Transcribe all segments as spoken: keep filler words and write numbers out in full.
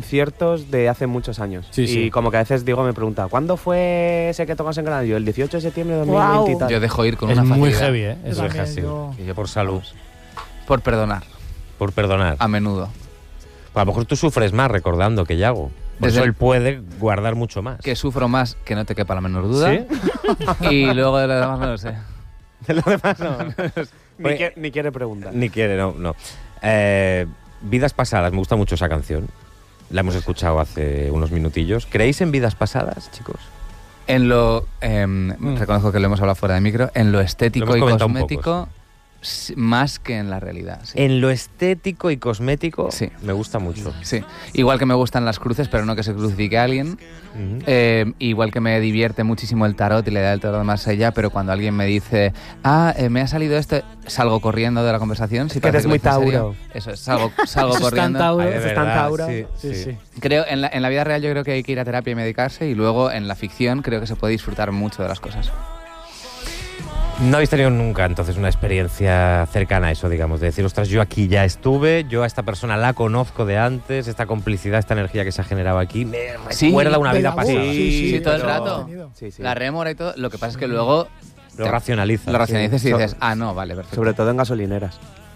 conciertos de hace muchos años. Sí, y sí. como que a veces Diego me pregunta, ¿cuándo fue ese que tocas en Granada? Yo, el dieciocho de septiembre de dos mil veinte y tal. Yo dejo ir con Es una muy facilidad. heavy, ¿eh? Yo Eso. también, así. yo- Y yo por salud, Por perdonar, por perdonar. a menudo. A lo mejor tú sufres más recordando que Yago. Por Desde eso el- él puede guardar mucho más. Que sufro más, que no te quepa la menor duda. ¿Sí? Y luego de lo demás no lo sé. De lo demás no. Ni, Oye, que- ni quiere preguntar. Ni quiere, no, no. Eh, Vidas pasadas, me gusta mucho esa canción. La hemos escuchado hace unos minutillos. ¿Creéis en vidas pasadas, chicos? En lo... em, Reconozco que lo hemos hablado fuera de micro. En lo estético Lo hemos y comentado un cosmético, s- más que en la realidad. Sí. En lo estético y cosmético, Sí. me gusta mucho. Sí. Igual que me gustan las cruces, pero no que se crucifique a alguien. Ujú. Eh, igual que me divierte muchísimo el tarot y la idea del tarot más allá, pero cuando alguien me dice, ah, eh, me ha salido esto, salgo corriendo de la conversación. Si que eres parece muy lo dices en serio. Tauro. Eso es, salgo, salgo Eso es tan corriendo. Tauro. Ay, de Eso es tan verdad, Tauro. sí, Sí, sí. sí. Creo, en la, en la vida real yo creo que hay que ir a terapia y medicarse, y luego en la ficción creo que se puede disfrutar mucho de las cosas. No habéis tenido nunca, entonces, una experiencia cercana a eso, digamos, de decir, ostras, yo aquí ya estuve, yo a esta persona la conozco de antes, esta complicidad, esta energía que se ha generado aquí, me Sí, recuerda una de vida la pasada. voz, sí, sí, Sí, todo el pero- rato. Sí, sí. La rémora y todo, lo que pasa es que luego Lo racionaliza. lo racionalizas y Sí. dices, ah, no, vale, perfecto. Sobre todo en gasolineras.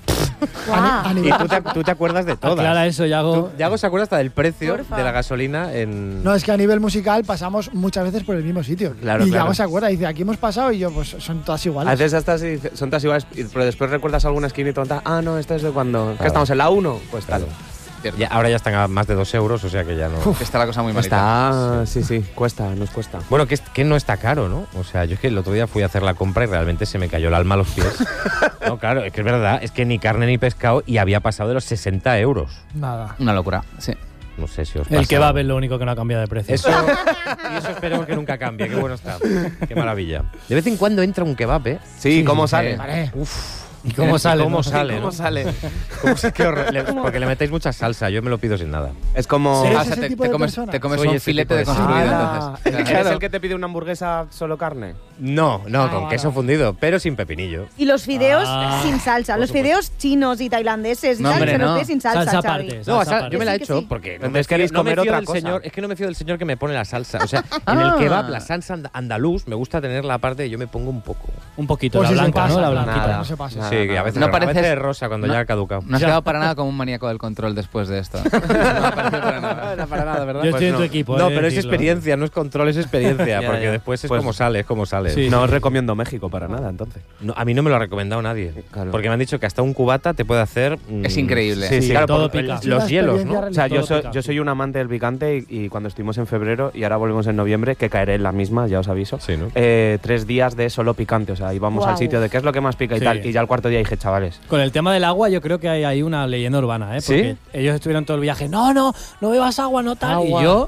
A, ni- a Y nivel- tú te, tú te acuerdas de todas. Aclara eso, Yago. Tú- Yago se acuerda hasta del precio Porfa. de la gasolina en... No, es que a nivel musical pasamos muchas veces por el mismo sitio. Claro, y claro. Yago se acuerda, dice, aquí hemos pasado y yo, pues son todas A iguales. veces estas sí son todas iguales, y- pero después recuerdas alguna esquina y tonta. Ah, no, esto es de cuando. ¿Qué Claro. estamos en la uno? Pues tal. Claro. Ya, ahora ya están a más de dos euros, o sea que ya no... Está la cosa muy malita. Está. Sí, sí, cuesta, nos cuesta. Bueno, que, es- que no está caro, ¿no? O sea, yo es que el otro día fui a hacer la compra y realmente se me cayó el alma a los pies. No, claro, es que es verdad, es que ni carne ni pescado y había pasado de los sesenta euros. Nada. Una locura, sí. No sé si os pasa. El kebab es lo único que no ha cambiado de precio. Eso, y eso esperemos que nunca cambie, qué bueno está. Qué maravilla. De vez en cuando entra un kebab, ¿eh? Sí, ¿cómo sale? Vale. ¿Y cómo sale? ¿Cómo no? sale? ¿Cómo ¿no? sale? ¿Cómo se- qué horror? Le- porque le metéis mucha salsa, yo me lo pido sin nada. Es como. ¿Eres Ah, o ese sea, te, tipo te de comes, persona? te comes Soy un ese filete tipo de deconstruido, Ah, entonces. ¿Eres el que te pide una hamburguesa solo carne? No, no, Ah, con vale, queso vale. fundido, pero sin pepinillo. Y los fideos Ah, sin salsa. Los fideos chinos y tailandeses y No, tal, hombre, se los no. pide sin salsa, Salsa Xavi. aparte. No, salsa esa- aparte. yo me la he Que sí, hecho que sí. porque no Entonces me fío, queréis no me comer fío otra del cosa. señor, es que no me fío del señor que me pone la salsa. O sea, en el Ah. kebab la salsa and- andaluz me gusta tenerla aparte y yo me pongo un poco. Un poquito, Pues la si se blanca, pasa, ¿no? La claro, blanquita. Nada. No se pasa. Nada. Sí, que a veces, No a veces pareces- es rosa cuando no- ya ha caducado. No has Ya. quedado para nada como un maníaco del control después de esto. No me parece para nada. No, para nada, ¿verdad? Yo Pues estoy en no. tu equipo. No, he de pero es decirlo. experiencia, no es control, es experiencia, Ya, porque ya. después es Pues- como sale, es como sale. Sí. No os recomiendo México para nada, entonces. No, a mí no me lo ha recomendado nadie, Claro. porque me han dicho que hasta un cubata te puede hacer... mm, Es increíble. Sí, sí, Sí, claro, todo por- pica. Sí, la los hielos, experiencia ¿no? O sea, yo Todo soy, pica, yo sí. soy un amante del picante y, y cuando estuvimos en febrero y ahora volvemos en noviembre, que caeré en la misma, ya os aviso. Sí, ¿no? eh, tres días de solo picante, o sea, íbamos Guau. al sitio de qué es lo que más pica y Sí. tal. Y ya al cuarto día dije, chavales, Con el tema del agua, yo creo que hay ahí una leyenda urbana, ¿eh? ¿Sí? Porque ellos estuvieron todo el viaje, no, no, no bebas agua, no tal. Agua. Y yo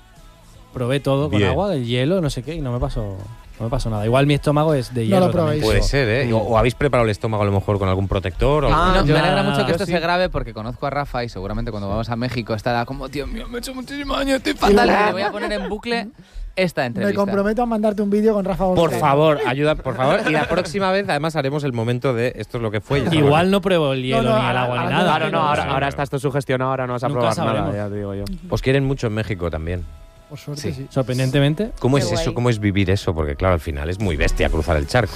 probé todo con Bien. agua, el hielo, no sé qué, y no me pasó, no me pasó nada. Igual mi estómago es de No hielo. lo también. probéis. Puede ser, ¿eh? O, o habéis preparado el estómago a lo mejor con algún protector. O Ah, No, yo- me alegra nada, mucho que yo esto sí. se grabe porque conozco a Rafa y seguramente cuando vamos a México estará como, Dios mío, me he hecho muchísimo daño, estoy fatal. Y le voy a poner en bucle esta Me entrevista. comprometo a mandarte un vídeo con Rafa Por González. favor, ayuda, por favor. Y la próxima vez, además, haremos el momento de esto es lo que fue. y esto es lo Igual no pruebo el hielo no, ni el ahora- agua ni ahora nada. claro, no, pero ahora, sí. ahora está esto sugestionado, ahora no vas a Nunca probar nada, sabremos. ya te digo yo. que- Os quieren mucho en México también. Por suerte, Sí. sí. Sorprendentemente. ¿Cómo Qué es eso? guay. ¿Cómo es vivir eso? Porque, claro, al final es muy bestia cruzar el charco.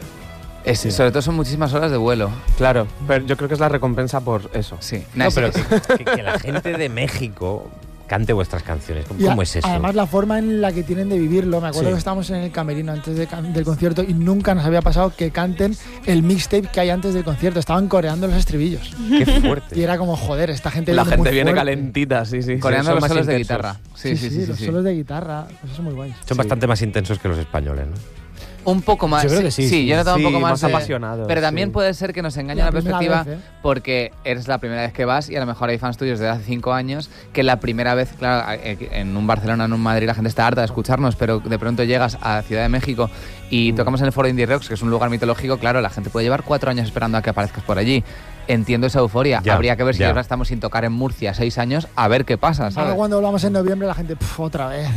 Es- Sobre todo son muchísimas horas de vuelo. Claro, pero yo creo que es la recompensa por eso. Sí. No, Nah, pero sí, que, que- que la gente de México cante vuestras canciones. ¿Cómo, Y a- cómo es eso? Además, la forma en la que tienen de vivirlo. Me acuerdo Sí. que estábamos en el camerino antes de can- del concierto y nunca nos había pasado que canten el mixtape que hay antes del concierto. Estaban coreando los estribillos. Qué Y fuerte. era como, joder, esta gente La viene gente muy viene fuerte. calentita, sí, sí. coreando Son los más solos de intensos. guitarra. Sí, sí, sí, sí, los sí. solos de guitarra. Pues eso muy guay. Son Sí. bastante más intensos que los españoles, ¿no? Un poco más. Yo creo que sí, sí. yo he notado Sí, un poco más, más de- apasionados, Pero también sí. puede ser que nos engañe La la primera perspectiva vez, ¿eh? porque eres la primera vez que vas y a lo mejor hay fans tuyos de hace cinco años que la primera vez, claro, eh, en un Barcelona, en un Madrid la gente está harta de escucharnos, pero de pronto llegas a Ciudad de México y tocamos en el Foro Indie Rocks, que es un lugar mitológico, claro, la gente puede llevar cuatro años esperando a que aparezcas por allí. Entiendo esa euforia. Ya, Habría que ver si ya. ahora estamos sin tocar en Murcia seis años, a ver qué pasa, ¿sabes? Ahora cuando hablamos en noviembre la gente, "Puf, otra vez".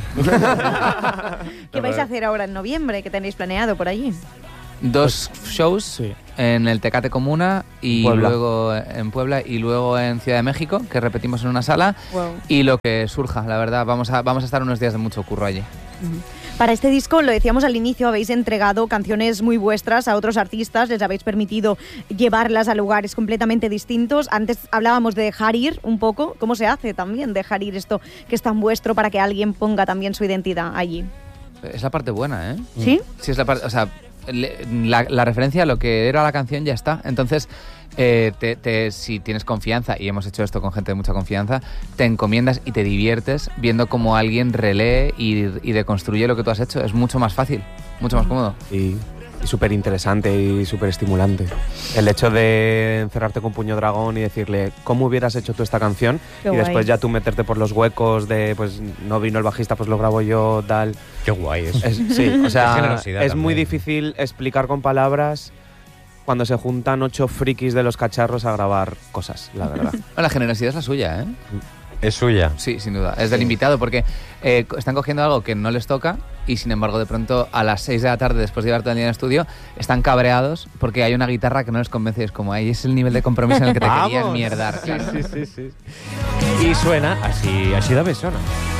¿Qué vais a hacer ahora en noviembre? ¿Qué tenéis planeado por allí? Dos shows. Sí. en el Tecate Comuna y Puebla. luego en Puebla y luego en Ciudad de México, que repetimos en una sala, Wow. y lo que surja, la verdad, vamos a, vamos a estar unos días de mucho curro allí. Para este disco, lo decíamos al inicio, habéis entregado canciones muy vuestras a otros artistas, les habéis permitido llevarlas a lugares completamente distintos. Antes hablábamos de dejar ir un poco. ¿Cómo se hace también dejar ir esto que es tan vuestro para que alguien ponga también su identidad allí? Es la parte buena, ¿eh? ¿Sí? Sí, es la parte, o sea, le- la, la referencia a lo que era la canción ya está. Entonces, eh, te, te- si tienes confianza, y hemos hecho esto con gente de mucha confianza, te encomiendas y te diviertes viendo cómo alguien relee y, y deconstruye lo que tú has hecho. Es mucho más fácil, mucho más cómodo. Y, y súper interesante y súper estimulante. El hecho de encerrarte con Puño Dragón y decirle cómo hubieras hecho tú esta canción Qué y guay. después ya tú meterte por los huecos de pues no vino el bajista, pues lo grabo yo, tal. Qué guay eso. Es, sí, o Qué sea, generosidad es muy también. difícil explicar con palabras cuando se juntan ocho frikis de los cacharros a grabar cosas, la verdad. Bueno, la generosidad es la suya, ¿eh? Es suya. Sí, sin duda. Es del invitado, porque eh, están cogiendo algo que no les toca y, sin embargo, de pronto a las seis de la tarde, después de llevar todo el día en el estudio, están cabreados porque hay una guitarra que no les convence. Es como, ahí es el nivel de compromiso en el que te querían mierdar. Claro. Sí, sí, sí, sí. Y suena así, así da besona.